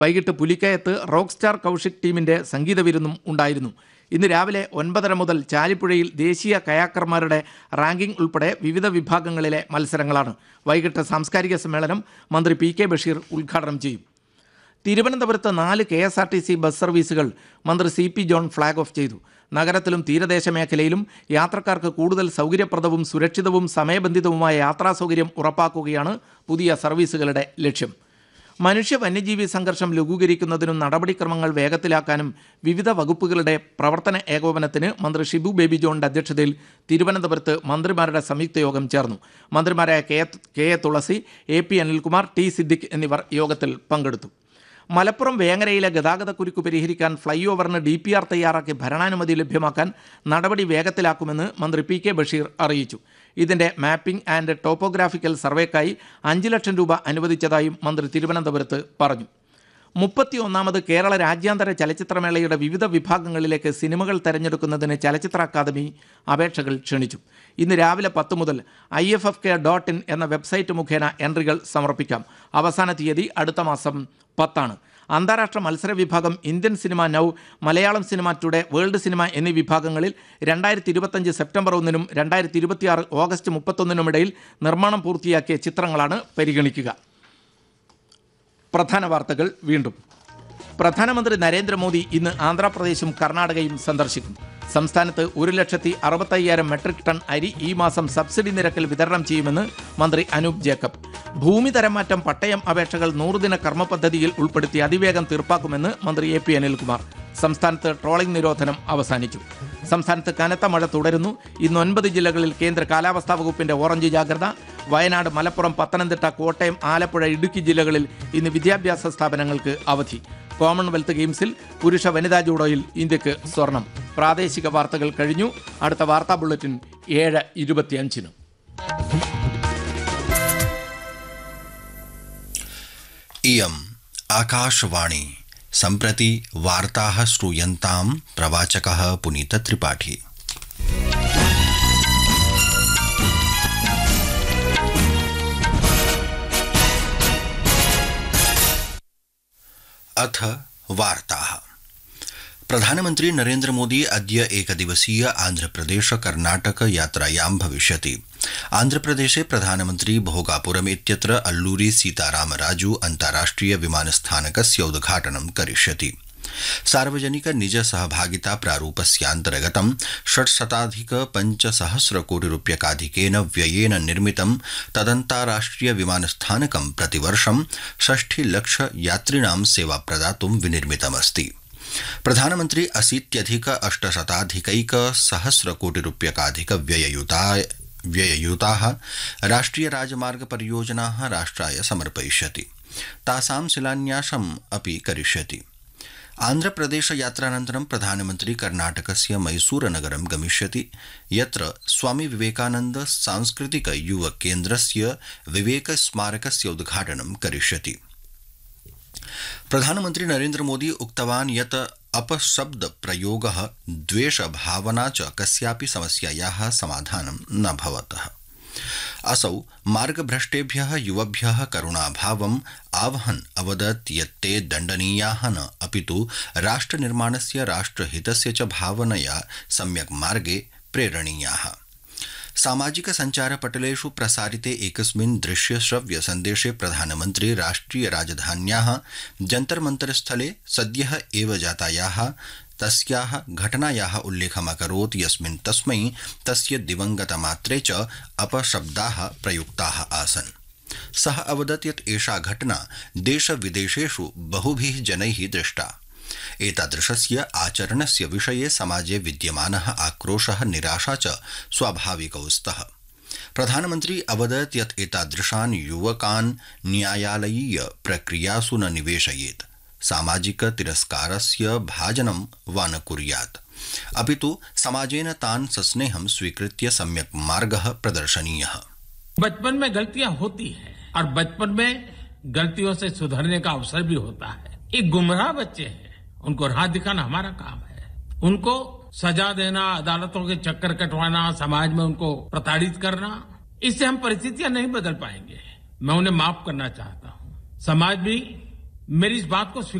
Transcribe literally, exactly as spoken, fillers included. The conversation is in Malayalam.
വൈകിട്ട് പുലിക്കയത്ത് റോക്ക് സ്റ്റാർ കൗശിക് ടീമിന്റെ സംഗീത വിരുന്നും ഉണ്ടായിരുന്നു. ഇന്ന് രാവിലെ ഒൻപതര മുതൽ ചാലിപ്പുഴയിൽ ദേശീയ കയാക്കർമാരുടെ റാങ്കിംഗ് ഉൾപ്പെടെ വിവിധ വിഭാഗങ്ങളിലെ മത്സരങ്ങളാണ്. വൈകിട്ട് സാംസ്കാരിക സമ്മേളനം മന്ത്രി പി കെ ബഷീർ ഉദ്ഘാടനം ചെയ്യും. തിരുവനന്തപുരത്ത് നാല് K S R T C bus സർവീസുകൾ മന്ത്രി C P John flag off ചെയ്തു. നഗരത്തിലും തീരദേശ മേഖലയിലും യാത്രക്കാർക്ക് കൂടുതൽ സൗകര്യപ്രദവും സുരക്ഷിതവും സമയബന്ധിതവുമായ യാത്രാ സൗകര്യം ഉറപ്പാക്കുകയാണ് പുതിയ സർവീസുകളുടെ ലക്ഷ്യം. മനുഷ്യ വന്യജീവി സംഘർഷം ലഘൂകരിക്കുന്നതിനും നടപടിക്രമങ്ങൾ വേഗത്തിലാക്കാനും വിവിധ വകുപ്പുകളുടെ പ്രവർത്തന ഏകോപനത്തിന് മന്ത്രി ഷിബു ബേബി ജോണിന്റെ അധ്യക്ഷതയിൽ തിരുവനന്തപുരത്ത് മന്ത്രിമാരുടെ സംയുക്ത യോഗം ചേർന്നു. മന്ത്രിമാരായ K K A Thulasi, A P Anilkumar, T Siddique എന്നിവർ യോഗത്തിൽ പങ്കെടുത്തു. മലപ്പുറം വേങ്ങരയിലെ ഗതാഗതക്കുരുക്ക് പരിഹരിക്കാൻ ഫ്ളൈ ഓവറിന് ഡി പി ആർ തയ്യാറാക്കി ഭരണാനുമതി ലഭ്യമാക്കാൻ നടപടി വേഗത്തിലാക്കുമെന്ന് മന്ത്രി പി കെ ബഷീർ അറിയിച്ചു. ഇതിന്റെ മാപ്പിംഗ് ആൻഡ് ടോപ്പോഗ്രാഫിക്കൽ സർവേക്കായി അഞ്ച് ലക്ഷം രൂപ അനുവദിച്ചതായും മന്ത്രി തിരുവനന്തപുരത്ത് പറഞ്ഞു. മുപ്പത്തി ഒന്നാമത് കേരള രാജ്യാന്തര ചലച്ചിത്രമേളയുടെ വിവിധ വിഭാഗങ്ങളിലേക്ക് സിനിമകൾ തെരഞ്ഞെടുക്കുന്നതിന് ചലച്ചിത്ര അക്കാദമി അപേക്ഷകൾ ക്ഷണിച്ചു. ഇന്ന് രാവിലെ പത്ത് മുതൽ I F F K dot in എന്ന വെബ്സൈറ്റ് മുഖേന എൻട്രികൾ സമർപ്പിക്കാം. അവസാന തീയതി അടുത്ത മാസം പത്താണ്. അന്താരാഷ്ട്ര മത്സര വിഭാഗം Indian cinema now, Malayalam cinema today, world cinema എന്നീ വിഭാഗങ്ങളിൽ രണ്ടായിരത്തി ഇരുപത്തഞ്ച് സെപ്റ്റംബർ ഒന്നിനും രണ്ടായിരത്തി ഇരുപത്തിയാറ് ഓഗസ്റ്റ് മുപ്പത്തൊന്നിനും ഇടയിൽ നിർമ്മാണം പൂർത്തിയാക്കിയ ചിത്രങ്ങളാണ് പരിഗണിക്കുക. പ്രധാന വാർത്തകൾ വീണ്ടും. പ്രധാനമന്ത്രി നരേന്ദ്രമോദി ഇന്ന് ആന്ധ്രാപ്രദേശും കർണാടകയും സന്ദർശിക്കും. സംസ്ഥാനത്ത് ഒരു ലക്ഷത്തി അറുപത്തയ്യായിരം മെട്രിക് ടൺ അരി ഈ മാസം സബ്സിഡി നിരക്കിൽ വിതരണം ചെയ്യുമെന്ന് മന്ത്രി അനൂപ് ജേക്കബ്. ഭൂമി തരംമാറ്റം പട്ടയം അപേക്ഷകൾ നൂറുദിന കർമ്മ പദ്ധതിയിൽ ഉൾപ്പെടുത്തി അതിവേഗം തീർപ്പാക്കുമെന്ന് മന്ത്രി എ പി അനിൽകുമാർ. സംസ്ഥാനത്ത് ട്രോളിംഗ് നിരോധനം അവസാനിച്ചു. സംസ്ഥാനത്ത് കനത്ത മഴ തുടരുന്നു. ഇന്ന് ഒൻപത് ജില്ലകളിൽ കേന്ദ്ര കാലാവസ്ഥാ വകുപ്പിന്റെ ഓറഞ്ച് ജാഗ്രത. വയനാട്, മലപ്പുറം, പത്തനംതിട്ട, കോട്ടയം, ആലപ്പുഴ, ഇടുക്കി ജില്ലകളിൽ ഇന്ന് വിദ്യാഭ്യാസ സ്ഥാപനങ്ങൾക്ക് അവധി. കോമൺവെൽത്ത് ഗെയിംസിൽ പുരുഷ വനിതാ ജൂഡോയിൽ ഇന്ത്യക്ക് സ്വർണം. പ്രാദേശിക വാർത്തകൾ കഴിഞ്ഞു. അടുത്ത വാർത്താ ബുള്ളറ്റിൻ ഏഴ് ഇരുപത്തിയഞ്ചിന്. इयम् आकाशवाणी सम्प्रति वार्ताः श्रूयन्तां प्रवाचकः पुनीत त्रिपाठी। अथ वार्ताः। प्रधानमन्त्री नरेन्द्र मोदी अद्य एकदिवसीय आन्ध्रप्रदेश कर्नाटक यात्रायां भविष्यति। आन्ध्रप्रदेशे प्रधानमन्त्री भोगापुरम् इत्यत्र अल्लूरी सीतारामराजू अन्ताराष्ट्रिय विमानस्थानकस्य उद्घाटनं करिष्यति। सार्वजनिक निज सहभागिता प्रारूपस्यान्तर्गतं षट्शताधिक पञ्चसहस्रकोटिरूप्यकाधिकेन व्ययेन निर्मितं तदन्ताराष्ट्रिय विमानस्थानकं प्रतिवर्षं षष्ठिलक्ष यात्रिणां सेवा प्रदातुं विनिर्मितमस्ति। प्रधानमन्त्री अशीत्यधिक अष्टशताधिकैक सहस्रकोटिरूप्यकाधिक व्यययुता व्यययुताः राष्ट्रिय राजमार्ग परियोजनाः राष्ट्राय समर्पयिष्यति। तासां शिलान्यासम् अपि करिष्यति। आन्ध्रप्रदेश यात्रानन्तरं प्रधानमन्त्री कर्नाटकस्य मैसूरनगरं गमिष्यति, यत्र स्वामी विवेकानन्द सांस्कृतिक युव केन्द्रस्य विवेक स्मारकस्य उद्घाटनं करिष्यति। प्रधानमन्त्री नरेन्द्र मोदी उक्तवान् यत् अपशब्द प्रयोगः, द्वेष भावना च कस्यापि समस्यायाः समाधानं न भवतः। असौ मार्गभ्रष्टेभ्यः युवभ्यः करुणाभावम् आह्वहन् अवदत् यत् ते दण्डनीयाः न, अपितु राष्ट्रनिर्माणस्य राष्ट्रहितस्य च भावनया सम्यक् मार्गे प्रेरणीयाः। सामाजिक सञ्चारपटलेषु प्रसारिते एकस्मिन् दृश्य श्रव्य सन्देशे प्रधानमन्त्री राष्ट्रिय राजधान्याः जन्तर् मन्तर् स्थले सद्यः एव जातायाः तस्याः घटनायाः उल्लेखमकरोत्, यस्मिन् तस्मै तस्य दिवंगतमात्रे च अपशब्दाः प्रयुक्ताः आसन्। सः अवदत् यत् एषा घटना देशविदेशेषु बहुभिः जनैः दृष्टा। एतादृशस्य आचरणस्य विषये समाजे विद्यमानः आक्रोशः, निराशा च स्वाभाविकौ स्तः। प्रधानमन्त्री अवदत् यत् एतादृशान् युवकान् न्यायालयीय प्रक्रियासु न निवेशयेत्, सामाजिक तिरस्कारस्य भाजनं वा न कुर्यात्, अपितु समाजेन तान् सस्नेहं स्वीकृत्य सम्यक् मार्गः प्रदर्शनीयः। बचपन में गलतियां होती हैं और बचपन में गलतियों से सुधरने का अवसर भी होता है। एक गुमराह बच्चे हैं, उनको राह दिखाना हमारा काम है। उनको सजा देना, अदालतों के चक्कर कटवाना, समाज में उनको प्रताड़ित करना, इससे हम परिस्थितियां नहीं बदल पाएंगे। मैं उन्हें माफ करना चाहता हूं। समाज भी मेरी इस बात को